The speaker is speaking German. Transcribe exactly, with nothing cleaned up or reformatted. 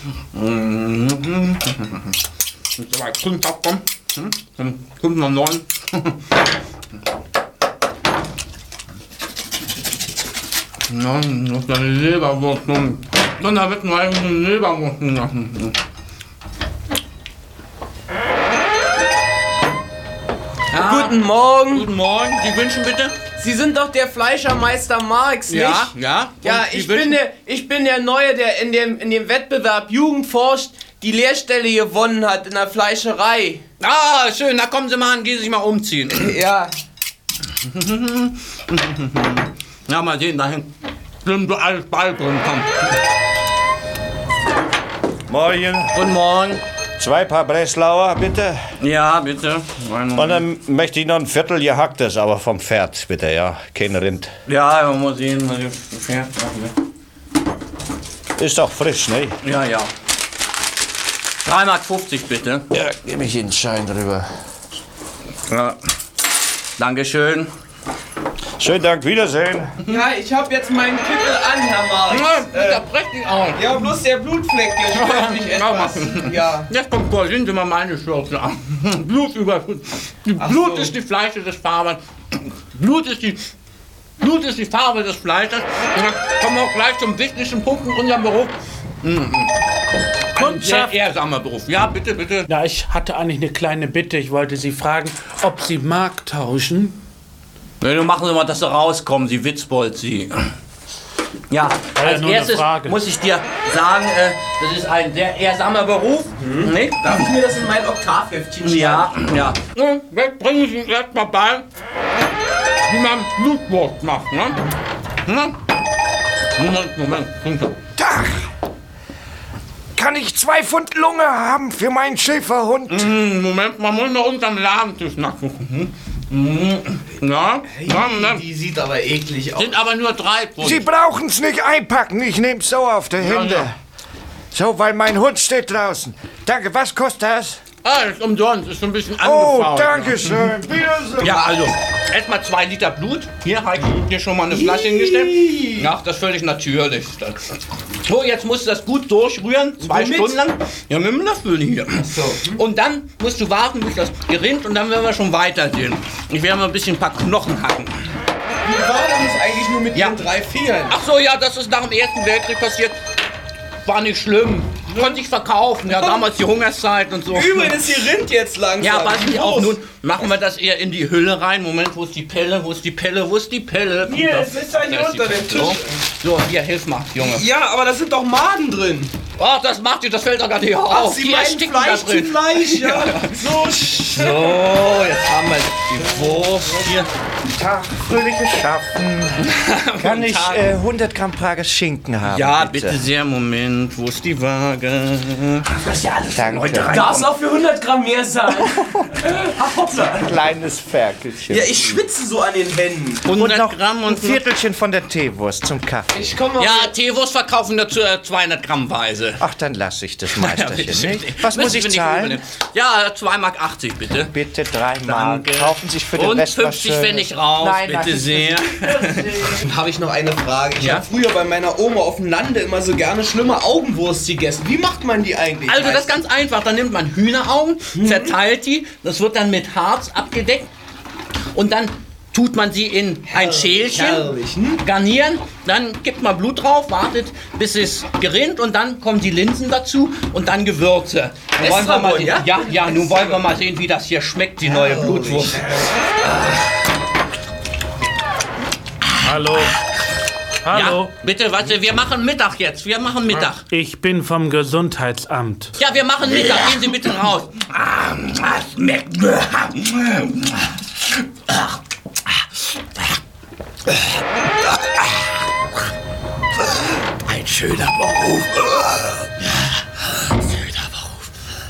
Jetzt aber fünf abkommen. Dann kommt noch neun. Ja, noch eine Leberwurst. Dann da wird noch eine Leberwurst lassen. Ja. Guten Morgen. Guten Morgen. Sie wünschen bitte? Sie sind doch der Fleischermeister Marx, nicht? Ja, ja. Ja, ich bin, der, ich bin der Neue, der in dem, in dem Wettbewerb Jugend forscht die Lehrstelle gewonnen hat in der Fleischerei. Ah, schön. Da kommen Sie mal an, gehen Sie sich mal umziehen. Ja. Ja, mal sehen, dahin. Nimm du alles bald drin, komm. Morgen. Guten Morgen. Zwei Paar Breslauer, bitte. Ja, bitte. Und dann möchte ich noch ein Viertel gehacktes, aber vom Pferd, bitte, ja. Kein Rind. Ja, ja, mal sehen, was das Pferd Ist doch frisch, ne? Ja, ja. drei Mark fünfzig bitte. Ja, gebe ich Ihnen einen Schein drüber. Ja. Dankeschön. Schönen Dank, Wiedersehen. Ja, ich hab jetzt meinen Kittel an, Herr Marx. Ja, äh, prächtig aus. Ja, bloß der Blutfleck, der stört mich etwas. Ja. Jetzt kommt vor, sehen Sie mal meine Schürze an. Blut über. Blut so. ist die Fleische des Farbers. Blut ist die. Blut ist die Farbe des Fleisches. Und dann kommen wir auch gleich zum wichtigsten Punkt in unserem Beruf. Ein sehr Kundschaft. ehrsamer Beruf. Ja, bitte, bitte. Ja, ich hatte eigentlich eine kleine Bitte. Ich wollte Sie fragen, ob Sie Mark tauschen. Nee, du machen Sie mal, dass Sie rauskommen, Sie Witzbold, Sie. Ja, War ja als nur eine erstes Frage. muss ich dir sagen, äh, das ist ein sehr ehrsamer Beruf. Mhm. Nicht? Darf ich mir das in mein Oktavheftchen schreiben? Ja, ja. Und jetzt bringe ich Ihnen erst mal bei, wie man Blutwurst macht, ne? ne? Moment, Moment, Moment. Tag! Kann ich zwei Pfund Lunge haben für meinen Schäferhund? Mm, Moment, man muss mal unterm Ladentisch nachgucken. Hm? Ja, ja, ne? Die sieht aber eklig aus. Sind aber nur drei Pfund. Sie brauchen's nicht einpacken, ich nehm's so auf die Hände. ja. So, weil mein Hund steht draußen. Danke, was kostet das? Ah, ist umsonst, ist so ein bisschen Oh, angefault. danke schön. Wiedersehen. Ja, also, erstmal zwei Liter Blut. Hier habe ich dir schon mal eine Flasche hingestellt. Ja, das ist völlig natürlich. Das. So, jetzt musst du das gut durchrühren, zwei Womit? Stunden lang. Ja, mit dem Löffel hier. So. Und dann musst du warten, bis das gerinnt und dann werden wir schon weitersehen. Ich werde mal ein bisschen ein paar Knochen hacken. Wie war das eigentlich nur mit Ja. den drei Fingern? Ach so, ja, das ist nach dem Ersten Weltkrieg passiert. War nicht schlimm. Konnte ich verkaufen. Ja, damals die Hungerszeit und so. Übrigens, hier rinnt jetzt langsam. Ja, pass nicht auf. Los. Nun machen wir das eher in die Hülle rein. Moment, wo ist die Pelle? Wo ist die Pelle? Wo ist die Pelle? Hier, Da- es ist ja hier da unter die dem Pelle. Tisch. So, so, hier, hilf mal, Junge. Ja, aber da sind doch Maden drin. Ach, das macht dir, das fällt doch gar nicht auf. Ach, Sie die meinen ersticken da Fleisch zu drin. Fleisch, ja. So, sch- So, jetzt haben wir die Wurst hier. Tag, fröhliches Schaffen. Kann ich Tag. äh, hundert Gramm Prager Schinken haben? Ja, bitte sehr, Moment. Wo ist die Waage? Das ist ja alles Danke. Darf es auch für hundert Gramm mehr sein? Ach, hoppla. Kleines Ferkelchen. Ja, ich schwitze so an den Händen. Und hundert noch Gramm ein und Viertelchen von der Teewurst zum Kaffee. Ich komme Ja, Teewurst verkaufen dazu äh, zweihundert Gramm Weise. Ach, dann lasse ich das Ja, Meisterchen. bitte schön. nicht? Was muss Müssen ich wir nicht zahlen? übernehmen. Ja, zwei Mark achtzig bitte. Bitte drei Mark. Danke. Kaufen Sie sich für den Und Rest was fünfzig Schönes. Pfennig raus, Nein, bitte nein, sehr. Dann habe ich noch eine Frage. Ich Ja? habe früher bei meiner Oma auf dem Lande immer so gerne schlimme Augenwurst gegessen. Wie macht man die eigentlich? Also das ist ganz einfach, dann nimmt man Hühneraugen, zerteilt die, das wird dann mit Harz abgedeckt und dann tut man sie in ein Schälchen, herrlich, hm? garnieren, dann gibt man Blut drauf, wartet bis es gerinnt und dann kommen die Linsen dazu und dann Gewürze. Nun wollen wir mal Estragon, sehen, ja? ja, ja, nun wollen wir mal sehen, wie das hier schmeckt, die neue Blutwurst. Hallo. Hallo. Ja, bitte, warte, wir machen Mittag jetzt, wir machen Mittag. Ich bin vom Gesundheitsamt. Ja, wir machen Mittag, gehen Sie bitte raus. Ah, das schmeckt. Ein schöner Beruf.